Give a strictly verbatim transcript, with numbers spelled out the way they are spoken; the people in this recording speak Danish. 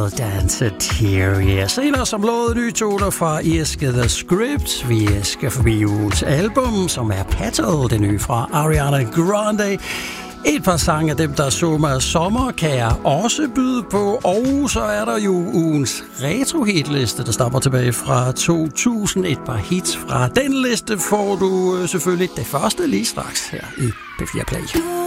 Little Danceteria. Senere som lovet nye toner fra Irske The Script. Vi skal forbi ugens album, som er Petal, det nye fra Ariana Grande. Et par sange af dem, der så mig sommer, kan jeg også byde på. Og så er der jo ugens retro-hitliste, der stammer tilbage fra to tusind. Et par hits fra den liste får du selvfølgelig det første lige straks her i P fire Play.